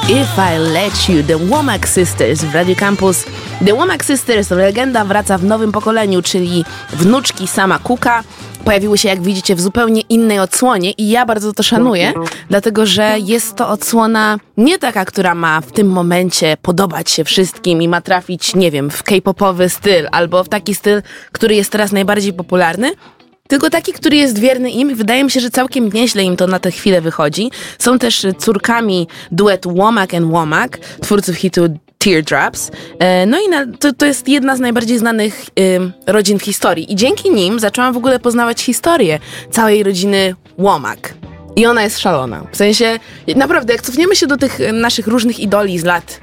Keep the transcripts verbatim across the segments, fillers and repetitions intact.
If I Let You, The Womack Sisters w Radio Campus. The Womack Sisters, legenda wraca w nowym pokoleniu, czyli wnuczki Sama Cooka. Pojawiły się, jak widzicie, w zupełnie innej odsłonie i ja bardzo to szanuję, dlatego że jest to odsłona nie taka, która ma w tym momencie podobać się wszystkim i ma trafić, nie wiem, w K-popowy styl albo w taki styl, który jest teraz najbardziej popularny, tylko taki, który jest wierny im i wydaje mi się, że całkiem nieźle im to na tę chwilę wychodzi. Są też córkami duetu Womack and Womack, twórców hitu Teardrops. No i na, to, to jest jedna z najbardziej znanych y, rodzin w historii. I dzięki nim zaczęłam w ogóle poznawać historię całej rodziny Womack. I ona jest szalona. W sensie, naprawdę, jak cofniemy się do tych naszych różnych idoli z lat,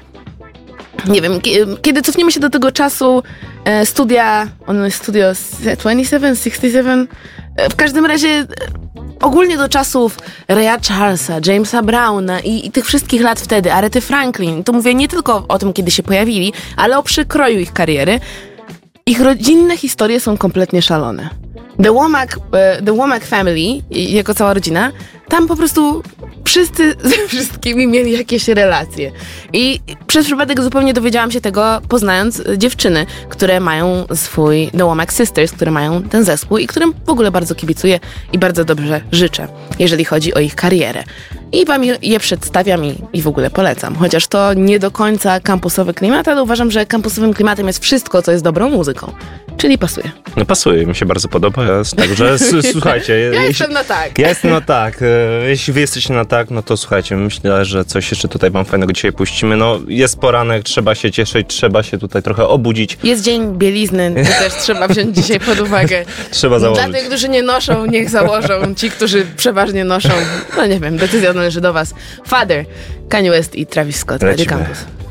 nie wiem, kiedy cofniemy się do tego czasu e, studia, ono jest studio dwadzieścia siedem, sześćdziesiąt siedem, e, w każdym razie e, ogólnie do czasów Raya Charlesa, Jamesa Browna i, i tych wszystkich lat wtedy, Arety Franklin, to mówię nie tylko o tym, kiedy się pojawili, ale o przekroju ich kariery. Ich rodzinne historie są kompletnie szalone. The Womack, e, The Womack Family, jako cała rodzina, tam po prostu wszyscy ze wszystkimi mieli jakieś relacje. I przez przypadek zupełnie dowiedziałam się tego, poznając dziewczyny, które mają swój The Womack Sisters, które mają ten zespół i którym w ogóle bardzo kibicuję i bardzo dobrze życzę, jeżeli chodzi o ich karierę. I wam je przedstawiam i, i w ogóle polecam. Chociaż to nie do końca kampusowy klimat, ale uważam, że kampusowym klimatem jest wszystko, co jest dobrą muzyką. Czyli pasuje. No pasuje, mi się bardzo podoba. Także słuchajcie. Ja jeśli, jestem na tak. Ja jestem na tak. Jeśli wy jesteście na tak, no to słuchajcie, myślę, że coś jeszcze tutaj wam fajnego dzisiaj puścimy. No jest poranek, trzeba się cieszyć, trzeba się tutaj trochę obudzić. Jest dzień bielizny, to też trzeba wziąć dzisiaj pod uwagę. Trzeba założyć. Dla tych, którzy nie noszą, niech założą. Ci, którzy przeważnie noszą, no nie wiem, decyzja należy do was. Father, Kanye West i Travis Scott, Radio Campus.